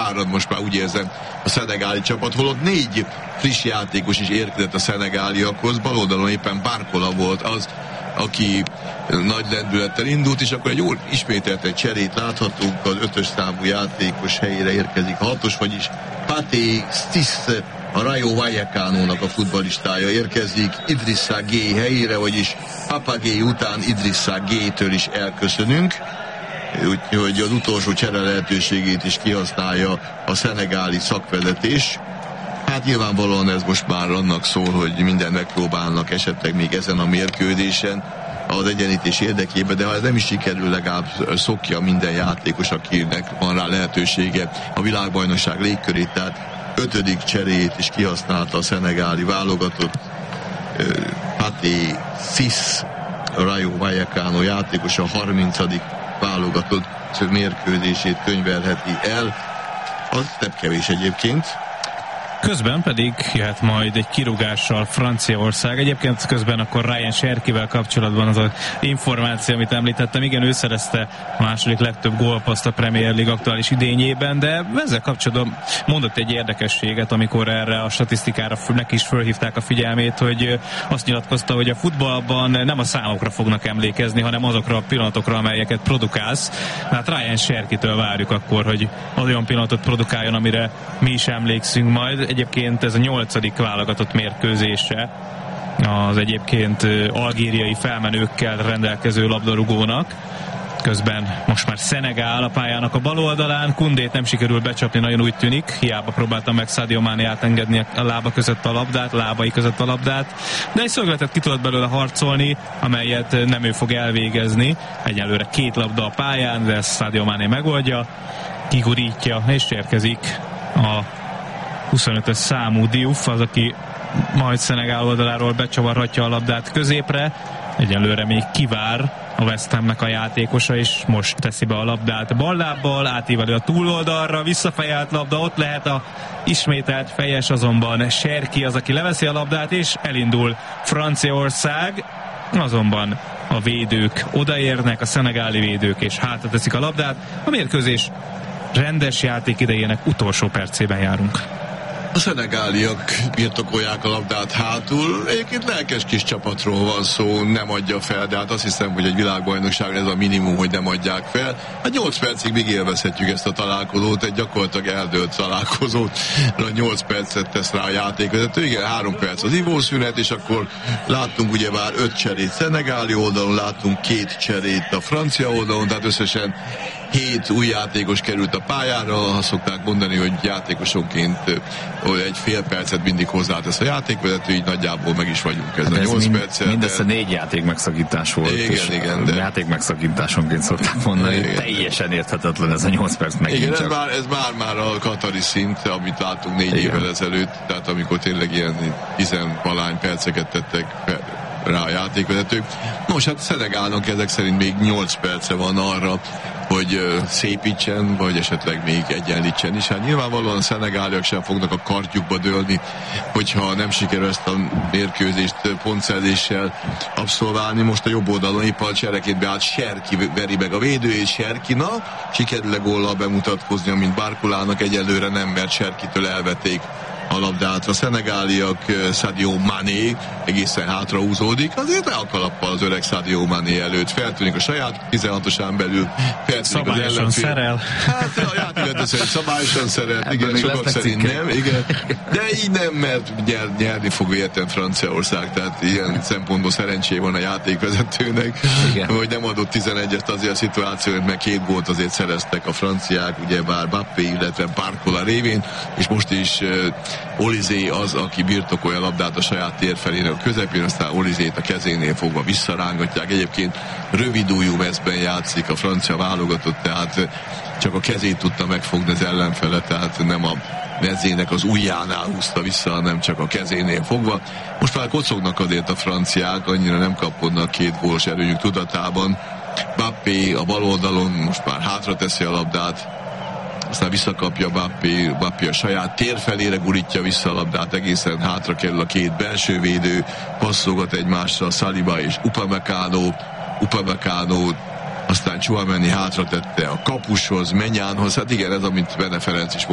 fárad most már, úgy érzem, a szenegáli csapat, holott 4 friss játékos is érkezett a szenegáliakhoz. Bal oldalon éppen Barcola volt az, aki nagy lendülettel indult, és akkor ismételt egy cserét láthatunk, az 5-ös számú játékos helyére érkezik a 6-os, vagyis Pathé Ciss, a Rayo Vallecano-nak a futballistája érkezik Idrissa Gueye helyére, vagyis Papa Gueye után Idrissa Gueye-től is elköszönünk, úgyhogy az utolsó csere lehetőségét is kihasználja a szenegáli szakvezetés. Hát nyilvánvalóan ez most már annak szól, hogy mindent megpróbálnak esetleg még ezen a mérkőzésen az egyenítés érdekében, de ha ez nem is sikerül, legalább szokja minden játékos, akinek van rá lehetősége a világbajnokság légkörét, tehát 5. cseréjét is kihasználta a szenegáli válogatott. Pathé Ciss, Rayo Vallecano játékos, a 30. válogatott mérkőzését könyvelheti el. Az nem kevés egyébként. Közben pedig jöhet majd egy kirúgással Franciaország. Egyébként közben akkor Ryan Cherkivel kapcsolatban az a információ, amit említettem. Igen, ő szerezte a második legtöbb gólpaszt a Premier League aktuális idényében, de ezzel kapcsolatban mondott egy érdekességet, amikor erre a statisztikára neki is fölhívták a figyelmét, hogy azt nyilatkozta, hogy a futballban nem a számokra fognak emlékezni, hanem azokra a pillanatokra, amelyeket produkálsz. Hát Ryan Cherkitől várjuk akkor, hogy olyan pillanatot produkáljon, amire mi is emlékszünk majd. Egyébként ez a 8. válogatott mérkőzése az egyébként algériai felmenőkkel rendelkező labdarúgónak. Közben most már Szenegál a pályának a bal oldalán. Koundét nem sikerül becsapni, nagyon úgy tűnik. Hiába próbálta meg Sadio Mané átengedni a lábai között a labdát. De egy szögletet ki tudott belőle harcolni, amelyet nem ő fog elvégezni. Egyelőre 2 labda a pályán, de Sadio Mané megoldja, kigurítja, és érkezik a 25-ös számú Diouf, az, aki majd Szenegál oldaláról becsavarhatja a labdát középre. Egyelőre még kivár a West Hamnek a játékosa, és most teszi be a labdát ballábbal, átíveli a túloldalra, visszafejelt labda, ott lehet a ismételt fejes, azonban Cherki az, aki leveszi a labdát, és elindul Franciaország, azonban a védők odaérnek, a szenegáli védők, és hátra teszik a labdát. A mérkőzés rendes játék idejének utolsó percében járunk. A szenegáliak birtokolják a labdát hátul. Egyébként lelkes kis csapatról van szó, nem adja fel, de hát azt hiszem, hogy egy világbajnokság ez a minimum, hogy nem adják fel. Hát 8 percig még élvezhetjük ezt a találkozót, egy gyakorlatilag eldőlt találkozót. 8 percet tesz rá a játékvezető. Igen, 3 perc az ivószünet, és akkor láttunk ugye már 5 cserét szenegáli oldalon, láttunk 2 cserét a francia oldalon, tehát összesen 7 új játékos került a pályára. Azt szokták mondani, hogy játékosonként egy fél percet mindig hozzátesz a játékvezető, így nagyjából meg is vagyunk ezen a 8 perccel. Mindössze 4 játékmegszakítás volt. Igen, de játékmegszakításonként szokták mondani, hogy teljesen érthetetlen ez a 8 perc megint. Igen, csak. ez már a katari szint, amit látunk 4 évvel ezelőtt, tehát amikor tényleg ilyen 10-valány perceket tettek rá a játékvezetők. Nos, hát Szenegálnak ezek szerint még 8 perce van arra, hogy szépítsen, vagy esetleg még egyenlítsen is. Hát nyilvánvalóan a szenegáliak sem fognak a kardjukba dőlni, hogyha nem sikerül ezt a mérkőzést pontszerzéssel abszolválni. Most a jobb oldalon épp a csereként beállt Cherki veri meg a védő, és Cherkina sikerül-e góllal bemutatkozni, mint Barcolának egyelőre nem, mert Cherkitől elvették a labdát. A szenegáliak Sadio Mané egészen hátrahúzódik, azért le a kalappal az öreg Sadio Mané előtt. Feltűnik a saját 16-osán belül, feltűnik az ellenfél. Szerel. Hát a játékvezető szerint szabályosan szerel, igen, sokak szerint nem, igen. De így nem, mert nyerni fog értem Franciaország, tehát ilyen szempontból szerencsé van a játékvezetőnek, hogy nem adott 11-est azért a szituációt, mert 2 gólt azért szereztek a franciák, ugyebár Mbappé, illetve Barcola révén, és most is Olizé az, aki birtokolja a labdát a saját tér felének a közepén, aztán Olizét a kezénél fogva visszarángatják. Egyébként rövidújú mezben játszik a francia válogatott, tehát csak a kezét tudta megfogni az ellenfele, tehát nem a mezének az ujjánál húzta vissza, hanem csak a kezénél fogva. Most már kocognak azért a franciák, annyira nem kapodnak 2 gólos erőnyük tudatában. Mbappé a bal oldalon most már hátra teszi a labdát, aztán visszakapja Mbappé a saját tér felére gurítja vissza a labdát, egészen hátra kerül a 2 belső védő, passzolgat egymásra Saliba és Upamecano, aztán Tchouaméni hátra tette a kapushoz, Menyánhoz, hát igen, ez amit Bene Ferenc is